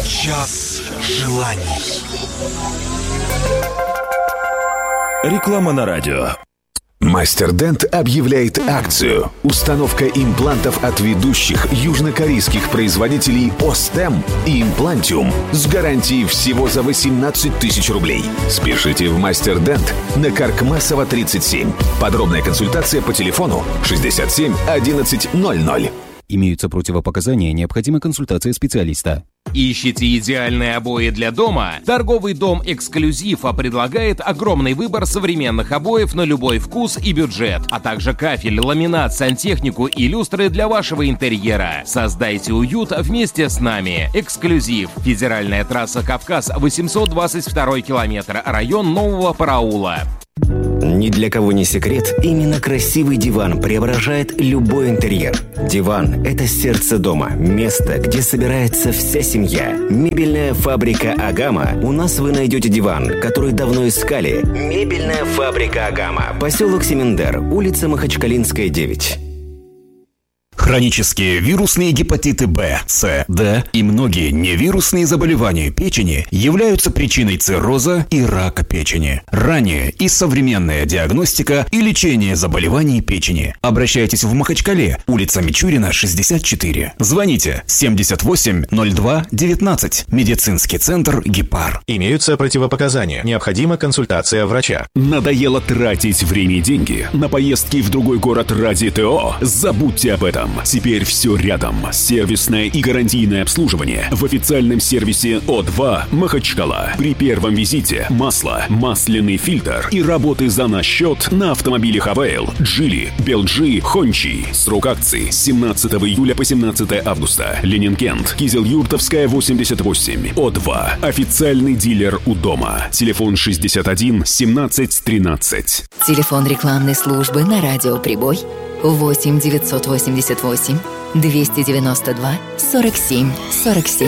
Час желаний. Реклама на радио. Мастер Дент объявляет акцию. Установка имплантов от ведущих южнокорейских производителей Остем и Имплантиум с гарантией всего за 18 тысяч рублей. Спешите в Мастер Дент на Каркмасова 37. Подробная консультация по телефону 67 11 00. Имеются противопоказания, необходима консультация специалиста. Ищите идеальные обои для дома? Торговый дом «Эксклюзив» предлагает огромный выбор современных обоев на любой вкус и бюджет, а также кафель, ламинат, сантехнику и люстры для вашего интерьера. Создайте уют вместе с нами. «Эксклюзив». Федеральная трасса «Кавказ», 822 километр, район Нового Параула. Ни для кого не секрет, именно красивый диван преображает любой интерьер. Диван – это сердце дома, место, где собирается вся семья. Мебельная фабрика «Агама». У нас вы найдете диван, который давно искали. Мебельная фабрика «Агама». Поселок Семендер, улица Махачкалинская, 9. Хронические вирусные гепатиты Б, С, Д и многие невирусные заболевания печени являются причиной цирроза и рака печени. Ранняя и современная диагностика и лечение заболеваний печени. Обращайтесь в Махачкале, улица Мичурина, 64. Звоните 78 02 19. Медицинский центр «Гепар». Имеются противопоказания. Необходима консультация врача. Надоело тратить время и деньги на поездки в другой город ради ТО? Забудьте об этом. Теперь все рядом. Сервисное и гарантийное обслуживание в официальном сервисе О2 Махачкала. При первом визите масло, масляный фильтр и работы за наш счет на автомобилях Авейл, Джили, Белджи, Хончи. Срок акции с 17 июля по 17 августа. Ленинкент, Кизел-Юртовская, 88. О2. Официальный дилер у дома. Телефон 61 17 13. Телефон рекламной службы на радио «Прибой» 8 988 292 47 47.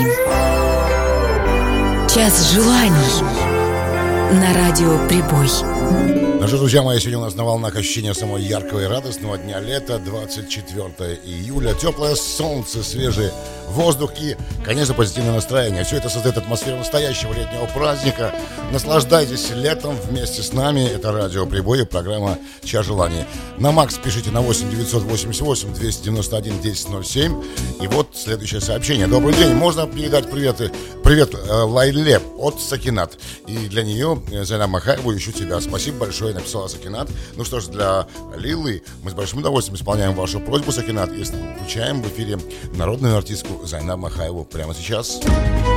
Час желаний на радио «Прибой». Ну что, друзья мои, сегодня у нас на волнах ощущение самого яркого и радостного дня лета, 24 июля. Теплое солнце, свежий воздух и, конечно, позитивное настроение. Все это создает атмосферу настоящего летнего праздника. Наслаждайтесь летом вместе с нами. Это радио «Прибой» и программа «Час желаний». На Макс пишите на 8 988 291 1007. И вот следующее сообщение. Добрый день. Можно передать привет Лайле от Сакинат. И для нее, Зайнаб Махаеву, ищу тебя. Спасибо большое, написала Сакинат. Ну что ж, для Лилы мы с большим удовольствием исполняем вашу просьбу, Сакинат, и включаем в эфире народную артистку Зайнаб Махаеву прямо сейчас.